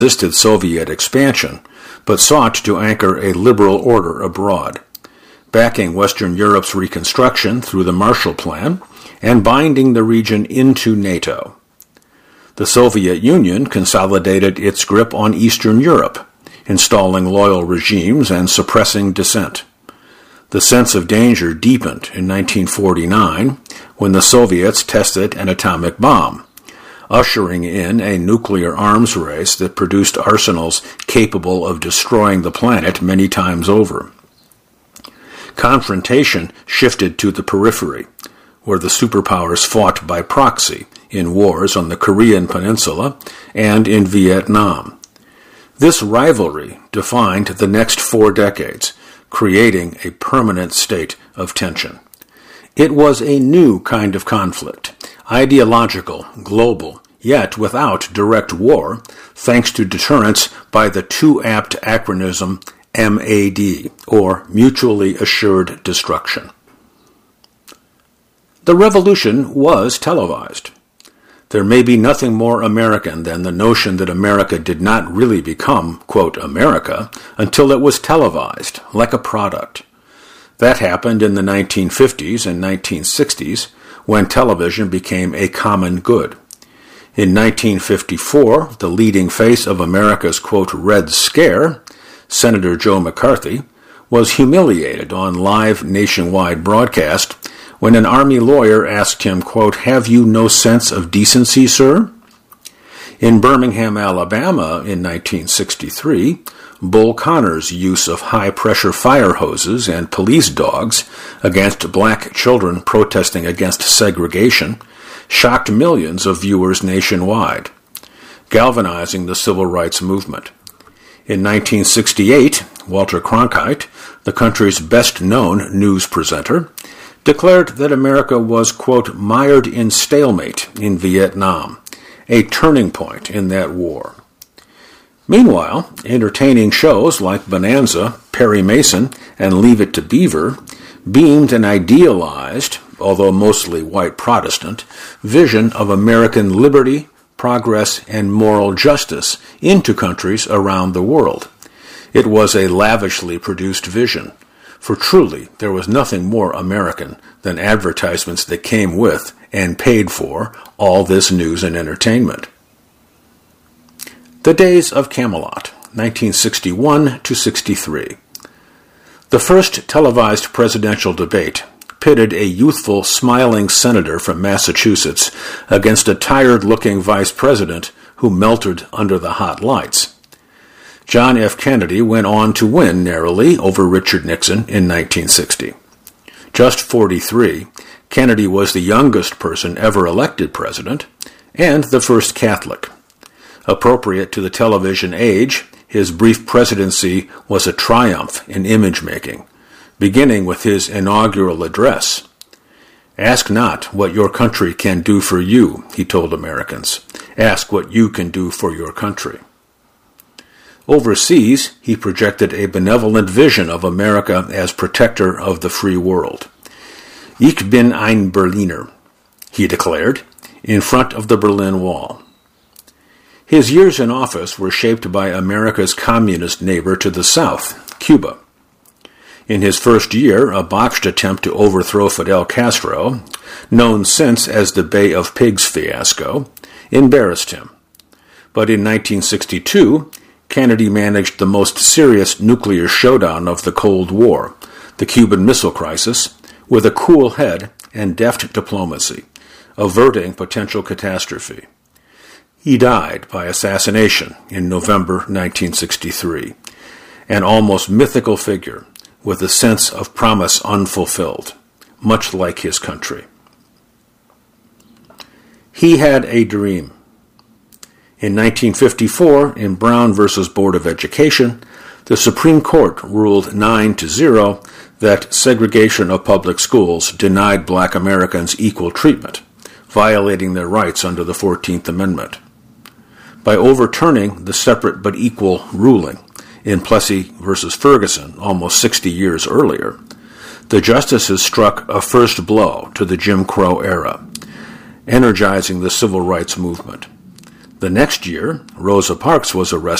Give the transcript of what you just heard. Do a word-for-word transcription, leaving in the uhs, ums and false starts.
resisted Soviet expansion, but sought to anchor a liberal order abroad, backing Western Europe's reconstruction through the Marshall Plan and binding the region into NATO. The Soviet Union consolidated its grip on Eastern Europe, installing loyal regimes and suppressing dissent. The sense of danger deepened in nineteen forty-nine when the Soviets tested an atomic bomb, ushering in a nuclear arms race that produced arsenals capable of destroying the planet many times over. Confrontation shifted to the periphery, where the superpowers fought by proxy in wars on the Korean Peninsula and in Vietnam. This rivalry defined the next four decades, creating a permanent state of tension. It was a new kind of conflict, ideological, global, yet without direct war, thanks to deterrence by the too apt acronym M A D, or Mutually Assured Destruction. The revolution was televised. There may be nothing more American than the notion that America did not really become, quote, America, until it was televised, like a product. That happened in the nineteen fifties and nineteen sixties, when television became a common good. In nineteen fifty-four, the leading face of America's, quote, Red Scare, Senator Joe McCarthy, was humiliated on live nationwide broadcast when an Army lawyer asked him, quote, have you no sense of decency, sir? In Birmingham, Alabama, in nineteen sixty-three, Bull Connor's use of high-pressure fire hoses and police dogs against black children protesting against segregation shocked millions of viewers nationwide, galvanizing the civil rights movement. In nineteen sixty-eight, Walter Cronkite, the country's best-known news presenter, declared that America was, quote, mired in stalemate in Vietnam, a turning point in that war. Meanwhile, entertaining shows like Bonanza, Perry Mason, and Leave It to Beaver beamed an idealized, although mostly white Protestant, vision of American liberty, progress, and moral justice into countries around the world. It was a lavishly produced vision, for truly there was nothing more American than advertisements that came with and paid for all this news and entertainment. The Days of Camelot, nineteen sixty-one to sixty-three. The first televised presidential debate pitted a youthful, smiling senator from Massachusetts against a tired-looking vice president who melted under the hot lights. John F. Kennedy went on to win narrowly over Richard Nixon in nineteen sixty. Just forty-three, Kennedy was the youngest person ever elected president and the first Catholic. Appropriate to the television age, his brief presidency was a triumph in image-making, beginning with his inaugural address. Ask not what your country can do for you, he told Americans. Ask what you can do for your country. Overseas, he projected a benevolent vision of America as protector of the free world. Ich bin ein Berliner, he declared, in front of the Berlin Wall. His years in office were shaped by America's communist neighbor to the south, Cuba. In his first year, a botched attempt to overthrow Fidel Castro, known since as the Bay of Pigs fiasco, embarrassed him. But in nineteen sixty-two, Kennedy managed the most serious nuclear showdown of the Cold War, the Cuban Missile Crisis, with a cool head and deft diplomacy, averting potential catastrophe. He died by assassination in November nineteen sixty-three, an almost mythical figure with a sense of promise unfulfilled, much like his country. He had a dream. In nineteen fifty-four, in Brown versus Board of Education, the Supreme Court ruled nine to zero that segregation of public schools denied black Americans equal treatment, violating their rights under the fourteenth Amendment. By overturning the separate but equal ruling in Plessy versus Ferguson almost sixty years earlier, the justices struck a first blow to the Jim Crow era, energizing the civil rights movement. The next year, Rosa Parks was arrested